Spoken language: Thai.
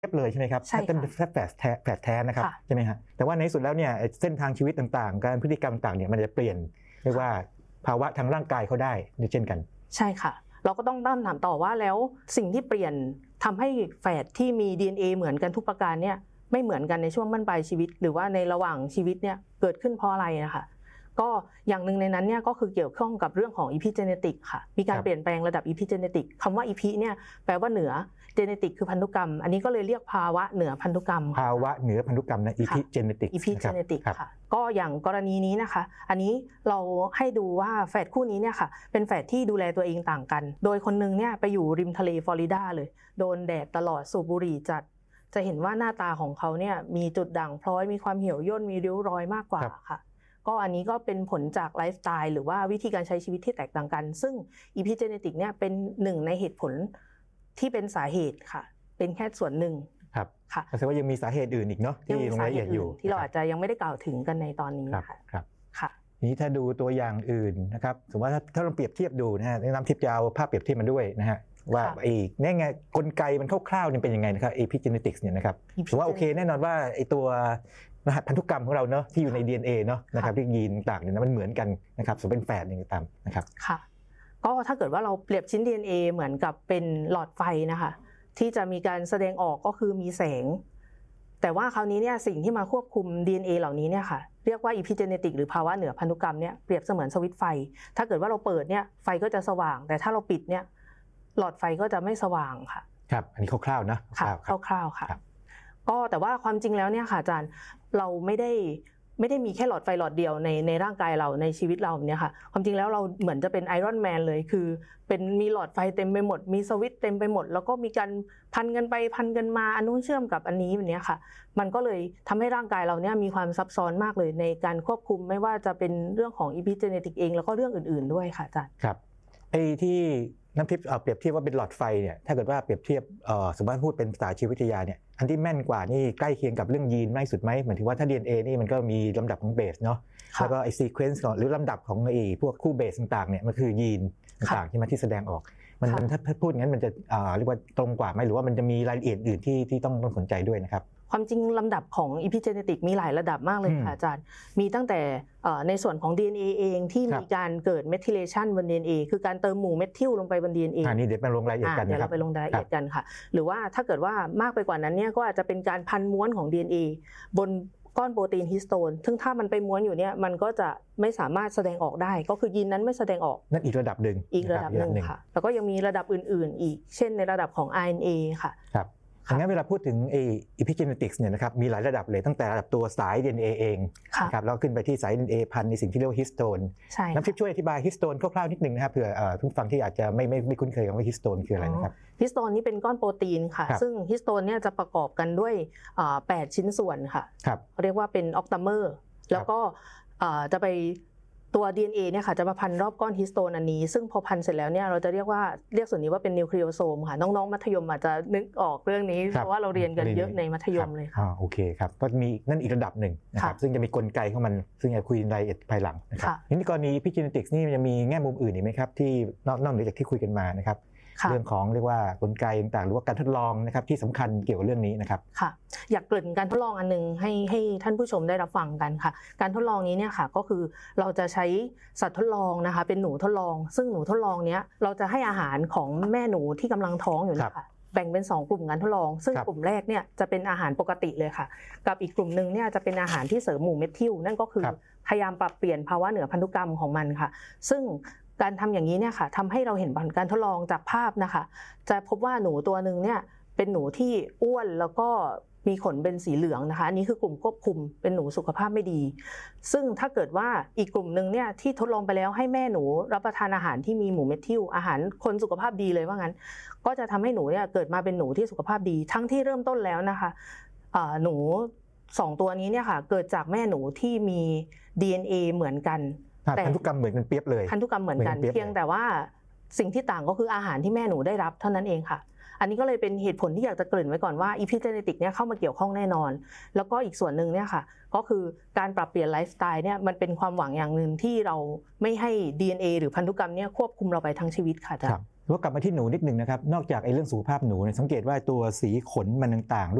เลยใช่ไหมครับถ้าเป็นแฝดแท้นะครับใช่ไหมฮะแต่ว่าในสุดแล้วเนี่ยเส้นทางชีวิตต่างๆการพฤติกรรมต่างๆเนี่ยมันจะเปลี่ยนเรียกว่าภาวะทางร่างกายเขาได้เช่นกันใช่ค่ะเราก็ต้องตั้งคำถามต่อว่าแล้วสิ่งที่เปลี่ยนทำให้แฝดที่มี DNA เหมือนกันทุกประการเนี่ยไม่เหมือนกันในช่วงบั้นปลายชีวิตหรือว่าในระหว่างชีวิตเนี่ยเกิดขึ้นเพราะอะไรนะคะก็อย่างหนึ่งในนั้นเนี่ยก็คือเกี่ยวข้องกับเรื่องของ epigenetic ค่ะมีการเปลี่ยนแปลงระดับ epigenetic คำว่า epi เนี่ยแปลว่าเหนือ genetic คือพันธุกรรมอันนี้ก็เลยเรียกภาวะเหนือพันธุกรรมภาวะเหนือพันธุกรรมนะ epigenetic ค่ะก็อย่างกรณีนี้นะคะอันนี้เราให้ดูว่าแฝดคู่นี้เนี่ยค่ะเป็นแฝดที่ดูแลตัวเองต่างกันโดยคนนึงเนี่ยไปอยู่ริมทะเลฟลอริดาเลยโดนแดดตลอดสูบบุหรี่จัดจะเห็นว่าหน้าตาของเขาเนี่ยมีจุดด่างพร้อยมีความเหี่ยวย่นมีริ้วรอยมากกว่าค่ะก็อันนี้ก็เป็นผลจากไลฟ์สไตล์หรือว่าวิธีการใช้ชีวิตที่แตกต่างกันซึ่ง epigenetic เนี่ยเป็นหนึ่งในเหตุผลที่เป็นสาเหตุค่ะเป็นแค่ส่วนหนึ่งครับค่ะแสดงว่ายังมีสาเหตุอื่นอีกเนาะที่ลงรายละเอียดอยู่ที่เราอาจจะยังไม่ได้กล่าวถึงกันในตอนนี้ค่ะครับค่ะนี้ถ้าดูตัวอย่างอื่นนะครับสมมติว่าถ้าเราเปรียบเทียบดูนะฮะแนะนำทิปจะเอาภาพเปรียบเทียบมาด้วยนะฮะว่าไอ้นี่ไงกลไกมันคร่าวๆนี่เป็นยังไงนะครับ epigenetics เนี่ยนะครับถือว่าโอเคแน่นอนว่าไอ้ตัวรหัสพันธุกรรมของเราเนาะที่อยู่ใน DNA เนาะนะครับที่ยีนต่างๆเนี่ยมันเหมือนกันนะครับส่วนเป็นแฝดอย่างตามนะครับค่ะก็ถ้าเกิดว่าเราเปรียบชิ้น DNA เหมือนกับเป็นหลอดไฟนะคะที่จะมีการแสดงออกก็คือมีแสงแต่ว่าคราวนี้เนี่ยสิ่งที่มาควบคุม DNA เหล่านี้เนี่ยค่ะเรียกว่า epigenetic หรือภาวะเหนือพันธุกรรมเนี่ยเปรียบเสมือนสวิตช์ไฟถ้าเกิดว่าเราเปิดเนี่ยไฟก็จะสว่างแต่ถ้าเราปิดเนี่ยหลอดไฟก็จะไม่สว่างค่ะครับอันนี้คร่าวๆนะคร่าวๆค่ะก็แต่ว่าความจริงแล้วเนี่ยค่ะอาจารย์เราไม่ได้มีแค่หลอดไฟหลอดเดียวในร่างกายเราในชีวิตเราเนี่ยค่ะความจริงแล้วเราเหมือนจะเป็นไอรอนแมนเลยคือเป็นมีหลอดไฟเต็มไปหมดมีสวิตช์เต็มไปหมดแล้วก็มีการพันกันไปพันกันมาอันนู้นเชื่อมกับอันนี้แบบนี้ค่ะมันก็เลยทำให้ร่างกายเราเนี่ยมีความซับซ้อนมากเลยในการควบคุมไม่ว่าจะเป็นเรื่องของ epigenetic เองแล้วก็เรื่องอื่นๆด้วยค่ะอาจารย์ครับไอ้ที่น้ำทิพย์เปรียบเทียบว่าเป็นหลอดไฟเนี่ยถ้าเกิดว่าเปรียบเทียบสมมติพูดเป็นภาษาชีววิทยาเนี่ยอันที่แม่นกว่านี่ใกล้เคียงกับเรื่องยีนมากสุดไหมเหมือนที่ว่าถ้า DNA นี่มันก็มีลำดับของเบสเนาะแล้วก็ไอ้ซีเควนซ์หรือลำดับของไอ้พวกคู่เบสต่างๆเนี่ยมันคือยีนต่างๆที่แสดงออกมันถ้าพูดงั้นมันจะเรียกว่าตรงกว่าไหมหรือว่ามันจะมีรายละเอียดอื่นที่ต้องสนใจด้วยนะครับความจริงลำดับของ epigenetic มีหลายระดับมากเลยค่ะอาจารย์มีตั้งแต่ในส่วนของ DNA เองที่มีการเกิด methylation บน DNA คือการเติมหมู่เมทิลลงไปบน DNA นี่เดี๋ยวไปลงรายละเอียดกันนะครับเดี๋ยวเราไปลงรายละเอียดกันค่ะหรือว่าถ้าเกิดว่ามากไปกว่านั้นเนี่ยก็อาจจะเป็นการพันม้วนของ DNA บนก้อนโปรตีนฮิสโตนซึ่งถ้ามันไปม้วนอยู่เนี่ยมันก็จะไม่สามารถแสดงออกได้ก็คือยีนนั้นไม่แสดงออกนั่นอีกระดับหนึ่งค่ะแล้วก็ยังมีระดับอื่นๆอีกเช่นในระดับของ RNA ค่ะครับงั้นเวลาพูดถึงepigenetics เนี่ยนะครับมีหลายระดับเลยตั้งแต่ระดับตัวสาย DNA เองนะครับแล้วขึ้นไปที่สาย DNA พันในสิ่งที่เรียกว่าฮิสโตนน้ำทิพย์ช่วยอธิบายฮิสโตนคร่าวๆนิดนึงนะครับเผื่อทุกฟังที่อาจจะไม่คุ้นเคยกับว่าฮิสโตนคืออะไรนะครับฮิสโตนนี่เป็นก้อนโปรตีนค่ะซึ่งฮิสโตนเนี่ยจะประกอบกันด้วย8ชิ้นส่วนค่ะเรียกว่าเป็นออกตาเมอร์แล้วก็จะไปตัว DNA เนี่ยค่ะจะมาพันรอบก้อนฮิสโตนอันนี้ซึ่งพอพันเสร็จแล้วเนี่ยเราจะเรียกส่วนนี้ว่าเป็นนิวเคลีโอโซมค่ะน้องๆมัธยมอาจจะนึกออกเรื่องนี้เพราะว่าเราเรียนกันเยอะในมัธยมเลยค่ะโอเคครับก็มีนั่นอีกระดับหนึ่งนะครับซึ่งจะมีกลไกของมันซึ่งจะคุยรายละเอียดภายหลังนะครับในกรณี epigenetics นี่มันจะมีแง่มุมอื่นอีกไหมครับที่นอกเหนือจากที่คุยกันมานะครับเรื่องของเรียกว่ากลไกต่างๆหรือว่าการทดลองนะครับที่สำคัญเกี่ยวกับเรื่องนี้นะครับค่ะอยากเกริ่นการทดลองอันนึงให้ท่านผู้ชมได้รับฟังกันค่ะการทดลองนี้เนี่ยค่ะก็คือเราจะใช้สัตว์ทดลองนะคะเป็นหนูทดลองซึ่งหนูทดลองเนี้ยเราจะให้อาหารของแม่หนูที่กำลังท้องอยู่นะคะแบ่งเป็น2กลุ่มการทดลองซึ่งกลุ่มแรกเนี่ยจะเป็นอาหารปกติเลยค่ะกับอีกกลุ่มนึงเนี่ยจะเป็นอาหารที่เสริมหมู่เมทิลนั่นก็คือพยายามปรับเปลี่ยนภาวะเหนือพันธุกรรมของมันค่ะซึ่งการทำอย่างนี้เนี่ยค่ะทำให้เราเห็นผลการทดลองจากภาพนะคะจะพบว่าหนูตัวนึงเนี่ยเป็นหนูที่อ้วนแล้วก็มีขนเป็นสีเหลืองนะคะอันนี้คือกลุ่มควบคุมเป็นหนูสุขภาพไม่ดีซึ่งถ้าเกิดว่าอีกกลุ่มนึงเนี่ยที่ทดลองไปแล้วให้แม่หนูรับประทานอาหารที่มีหมู่เมทิลอาหารคนสุขภาพดีเลยว่างั้นก็จะทำให้หนูเนี่ยเกิดมาเป็นหนูที่สุขภาพดีทั้งที่เริ่มต้นแล้วนะคะหนู2ตัวนี้เนี่ยค่ะเกิดจากแม่หนูที่มี DNA เหมือนกันแต่พันธุกรรมเหมือนกันเปียบเลยพันธุกรรมเหมือนกันเพียงแต่ว่าสิ่งที่ต่างก็คืออาหารที่แม่หนูได้รับเท่านั้นเองค่ะอันนี้ก็เลยเป็นเหตุผลที่อยากจะเกริ่นไว้ก่อนว่า epigenetic เนี่ยเข้ามาเกี่ยวข้องแน่นอนแล้วก็อีกส่วนหนึ่งเนี่ยค่ะก็คือการปรับเปลี่ยนไลฟ์สไตล์เนี่ยมันเป็นความหวังอย่างนึงที่เราไม่ให้ DNA หรือพันธุกรรมเนี่ยควบคุมเราไปทั้งชีวิตค่ะอาจารย์ว่ากลับมาที่หนูนิดนึงนะครับนอกจากไอ้เรื่องสุขภาพหนูเนี่ยสังเกตว่าตัวสีขนมันต่างๆ